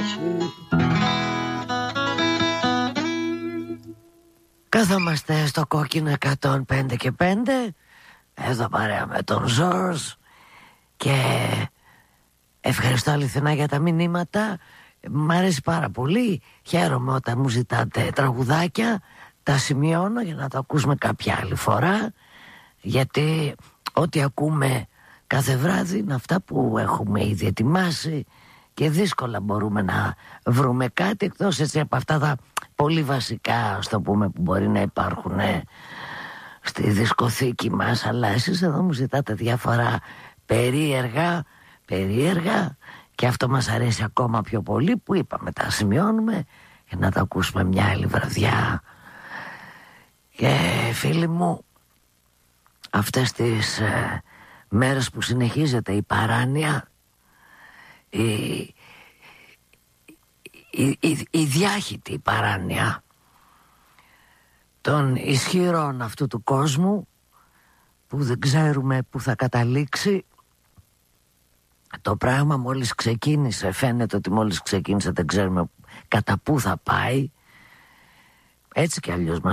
έχει. Καθόμαστε στο κόκκινο 105 και 5. Εδώ παρέα με τον Ζορζ. Και ευχαριστώ αληθινά για τα μηνύματα. Μ' αρέσει πάρα πολύ. Χαίρομαι όταν μου ζητάτε τραγουδάκια. Τα σημειώνω για να τα ακούσουμε κάποια άλλη φορά. Γιατί ό,τι ακούμε κάθε βράδυ είναι αυτά που έχουμε ήδη ετοιμάσει. Και δύσκολα μπορούμε να βρούμε κάτι εκτός έτσι από αυτά τα πολύ βασικά, ας το πούμε, που μπορεί να υπάρχουν στη δισκοθήκη μας. Αλλά εσείς εδώ μου ζητάτε διάφορα περίεργα και αυτό μας αρέσει ακόμα πιο πολύ, που είπαμε τα σημειώνουμε για να τα ακούσουμε μια άλλη βραδιά. Και φίλοι μου, αυτές τις μέρες που συνεχίζεται η παράνοια, η διάχυτη παράνοια των ισχυρών αυτού του κόσμου, που δεν ξέρουμε που θα καταλήξει. Το πράγμα μόλις ξεκίνησε, φαίνεται ότι μόλις ξεκίνησε, δεν ξέρουμε κατά πού θα πάει. Έτσι κι αλλιώς μας